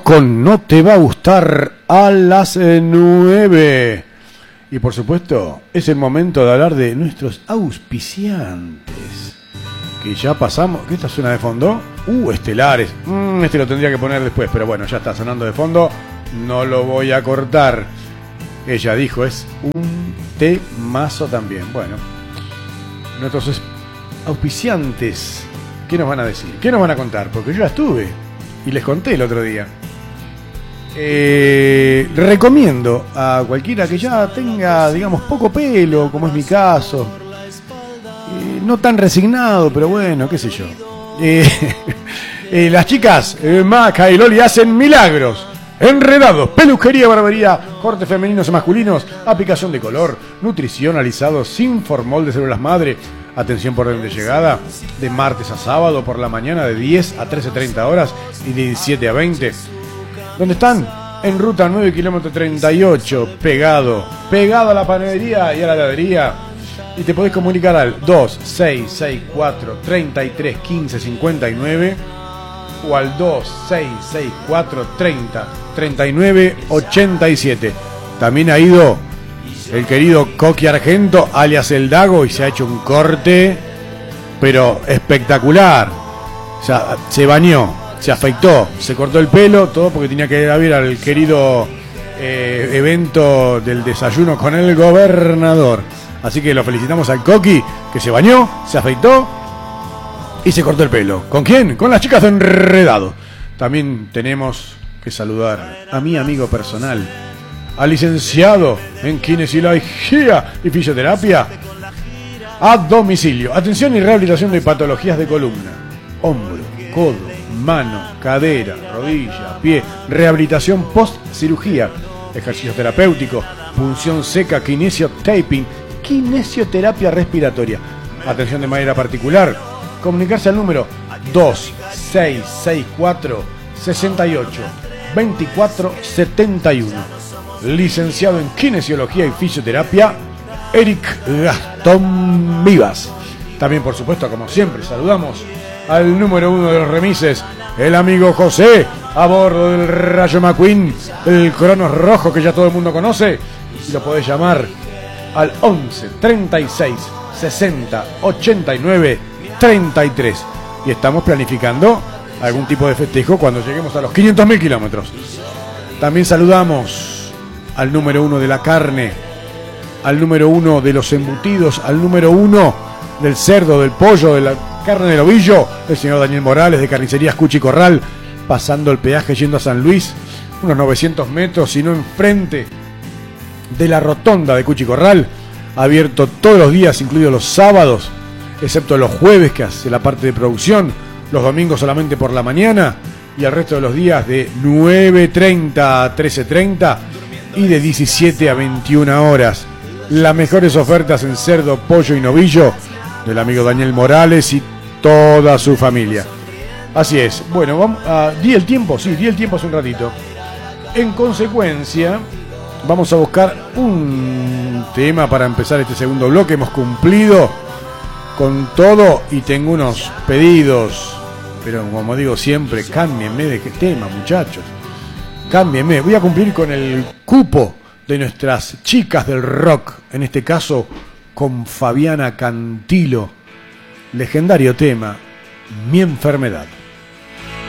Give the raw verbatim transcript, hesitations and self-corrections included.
con No Te Va a Gustar a las nueve. Y por supuesto, es el momento de hablar de nuestros auspiciantes. Que ya pasamos. ¿Qué esta suena de fondo? Uh, Estelares. Mm, este lo tendría que poner después, pero bueno, ya está sonando de fondo. No lo voy a cortar. Ella dijo, es un temazo también. Bueno, nuestros auspiciantes, ¿qué nos van a decir? ¿Qué nos van a contar? Porque yo ya estuve y les conté el otro día. Eh, recomiendo a cualquiera que ya tenga, digamos, poco pelo, como es mi caso, eh, no tan resignado, pero bueno, qué sé yo. Eh, eh, las chicas eh, Maca y Loli hacen milagros. Enredados, peluquería, barbería, cortes femeninos y masculinos, aplicación de color, nutrición, alisado sin formol de células madre. Atención por orden de llegada, de martes a sábado por la mañana de diez a trece treinta horas y de diecisiete a veinte. ¿Dónde están? En ruta nueve, kilómetro treinta y ocho, pegado, pegado a la panadería y a la heladería. Y te podés comunicar al dos seis seis cuatro, treinta y tres, quince, cincuenta y nueve o al dos seis seis cuatro, treinta, treinta y nueve, ochenta y siete. También ha ido el querido Coqui Argento, alias El Dago, y se ha hecho un corte, pero espectacular. O sea, se bañó, se afeitó, se cortó el pelo, todo porque tenía que ir a ver al querido eh, evento del desayuno con el gobernador. Así que lo felicitamos al Coqui, que se bañó, se afeitó y se cortó el pelo. ¿Con quién? Con las chicas de Enredado. También tenemos que saludar a mi amigo personal, al licenciado en kinesiología y fisioterapia a domicilio. Atención y rehabilitación de patologías de columna, hombro, codo, mano, cadera, rodilla, pie. Rehabilitación post cirugía, ejercicio terapéutico, punción seca, kinesiotaping, kinesioterapia respiratoria. Atención de manera particular. Comunicarse al número dos seis seis cuatro, sesenta y ocho, veinticuatro setenta y uno. Licenciado en Kinesiología y Fisioterapia, Eric Gastón Vivas. También, por supuesto, como siempre, saludamos al número uno de los remises, el amigo José, a bordo del Rayo McQueen, el Cronos rojo que ya todo el mundo conoce. Y lo podés llamar al once, treinta y seis, sesenta, ochenta y nueve, treinta y tres. Y estamos planificando algún tipo de festejo cuando lleguemos a los quinientos mil kilómetros. También saludamos al número uno de la carne, al número uno de los embutidos, al número uno del cerdo, del pollo, de la carne del ovillo, el señor Daniel Morales de Carnicerías Cuchi Corral, pasando el peaje yendo a San Luis, unos novecientos metros, sino enfrente de la rotonda de Cuchi Corral, abierto todos los días, incluidos los sábados, excepto los jueves que hace la parte de producción, los domingos solamente por la mañana y el resto de los días de nueve treinta a trece treinta y de diecisiete a veintiuna horas. Las mejores ofertas en cerdo, pollo y novillo del amigo Daniel Morales y toda su familia. Así es. Bueno, vamos a, di el tiempo, sí, di el tiempo hace un ratito. En consecuencia, vamos a buscar un tema para empezar este segundo bloque. Hemos cumplido con todo y tengo unos pedidos, pero como digo siempre, cámbienme de qué tema, muchachos. Cámbienme, voy a cumplir con el cupo de nuestras chicas del rock, en este caso con Fabiana Cantilo, legendario tema, Mi Enfermedad.